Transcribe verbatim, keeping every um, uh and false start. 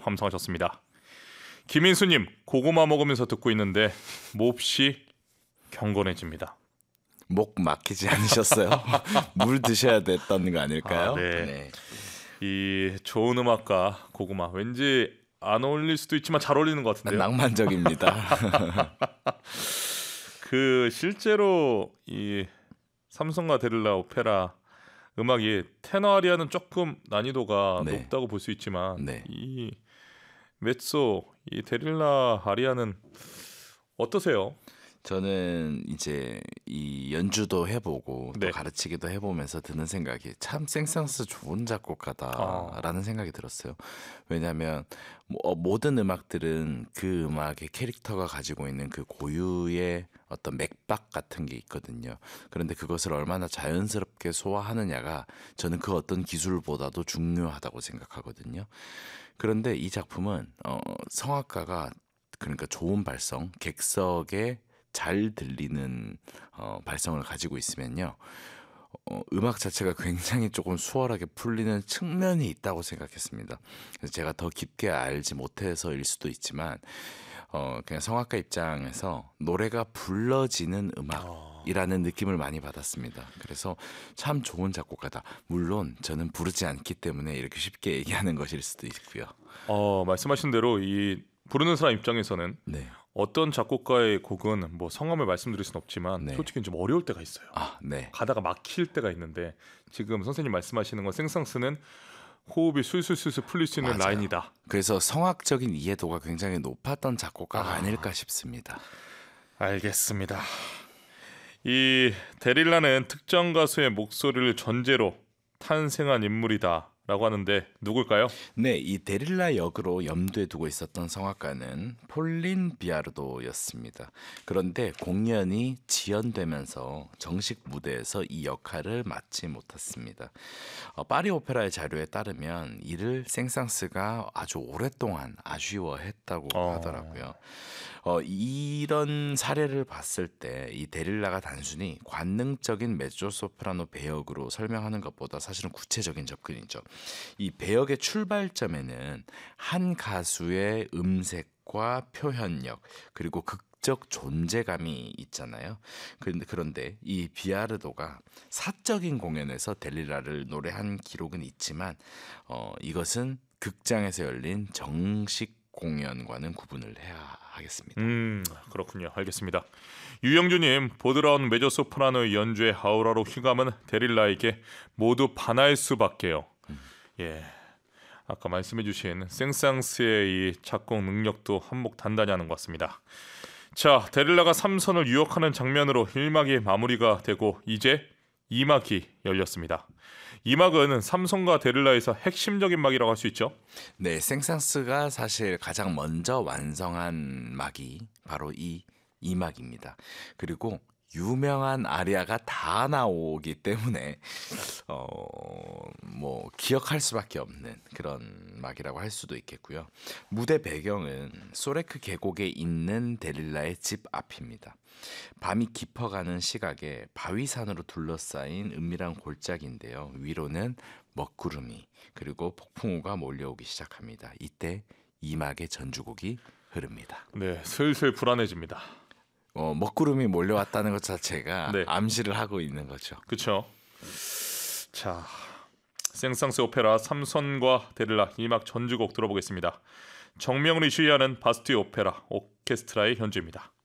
감상하셨습니다. 김인수님, 고구마 먹으면서 듣고 있는데 몹시 경건해집니다. 목 막히지 않으셨어요? 물 드셔야 됐던 거 아닐까요? 아, 네. 네. 이 좋은 음악과 고구마 왠지 안 어울릴 수도 있지만 잘 어울리는 것 같은데요. 낭만적입니다. 그 실제로 이 삼성과 데릴라 오페라 음악이 테너 아리아는 조금 난이도가 네. 높다고 볼 수 있지만 네. 이 메소, 이 데릴라 아리아는 어떠세요? 저는 이제 이 연주도 해보고 또 네. 가르치기도 해보면서 드는 생각이 참 생센스 좋은 작곡가다라는 아. 생각이 들었어요. 왜냐하면 뭐, 어, 모든 음악들은 그 음악의 캐릭터가 가지고 있는 그 고유의 어떤 맥박 같은 게 있거든요. 그런데 그것을 얼마나 자연스럽게 소화하느냐가 저는 그 어떤 기술보다도 중요하다고 생각하거든요. 그런데 이 작품은 어, 성악가가 그러니까 좋은 발성, 객석에 잘 들리는 어, 발성을 가지고 있으면요, 어, 음악 자체가 굉장히 조금 수월하게 풀리는 측면이 있다고 생각했습니다. 그래서 제가 더 깊게 알지 못해서일 수도 있지만 어, 그냥 성악가 입장에서 노래가 불러지는 음악이라는 느낌을 많이 받았습니다. 그래서 참 좋은 작곡가다. 물론 저는 부르지 않기 때문에 이렇게 쉽게 얘기하는 것일 수도 있고요. 어, 말씀하신 대로 이 부르는 사람 입장에서는 네. 어떤 작곡가의 곡은 뭐 성함을 말씀드릴 수는 없지만 네. 솔직히 좀 어려울 때가 있어요. 아, 네. 가다가 막힐 때가 있는데 지금 선생님 말씀하시는 건 생상스는 호흡이 술술술술 풀릴 수 있는 맞아요. 라인이다. 그래서 성악적인 이해도가 굉장히 높았던 작곡가가 아. 아닐까 싶습니다. 알겠습니다. 이 데릴라는 특정 가수의 목소리를 전제로 탄생한 인물이다 라고 하는데 누굴까요? 네, 이 데릴라 역으로 염두에 두고 있었던 성악가는 폴린 비아르도였습니다. 그런데 공연이 지연되면서 정식 무대에서 이 역할을 맡지 못했습니다. 어, 파리 오페라의 자료에 따르면 이를 생상스가 아주 오랫동안 아쉬워했다고 어. 하더라고요. 어, 이런 사례를 봤을 때 이 데릴라가 단순히 관능적인 메조소프라노 배역으로 설명하는 것보다 사실은 구체적인 접근이죠. 이 배역의 출발점에는 한 가수의 음색과 표현력 그리고 극적 존재감이 있잖아요. 그런데, 그런데 이 비아르도가 사적인 공연에서 데릴라를 노래한 기록은 있지만 어, 이것은 극장에서 열린 정식 공연과는 구분을 해야 하겠습니다. 음, 그렇군요. 알겠습니다. 유영주님, 보드라운 메조소프라노의 연주의 아우라로 휘감은 데릴라에게 모두 반할 수밖에요. 예, 아까 말씀해주신 생상스의 이 작곡 능력도 한몫 단단히 하는 것 같습니다. 자, 데릴라가 삼선을 유혹하는 장면으로 일 막이 마무리가 되고 이제 이 막이 열렸습니다. 이 막은 삼선과 데릴라에서 핵심적인 막이라고 할 수 있죠. 네, 생상스가 사실 가장 먼저 완성한 막이 바로 이 이 막입니다. 그리고 유명한 아리아가 다 나오기 때문에 어, 뭐 기억할 수밖에 없는 그런 막이라고 할 수도 있겠고요. 무대 배경은 소레크 계곡에 있는 데릴라의 집 앞입니다. 밤이 깊어가는 시각에 바위산으로 둘러싸인 은밀한 골짜기인데요. 위로는 먹구름이 그리고 폭풍우가 몰려오기 시작합니다. 이때 이 막의 전주곡이 흐릅니다. 네, 슬슬 불안해집니다. 어, 먹구름이 몰려왔다는 것 자체가 네. 암시를 하고 있는 거죠. 그렇죠. 자, 생상스 오페라 삼선과 데릴라 이 막 전주곡 들어보겠습니다. 정명훈이 주의하는 바스티 오페라 오케스트라의 현주입니다.